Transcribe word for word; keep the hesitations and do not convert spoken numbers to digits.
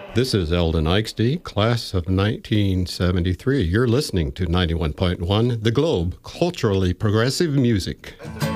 This is Eldon Eichste, class of nineteen seventy-three. You're listening to ninety-one point one The Globe, culturally progressive music.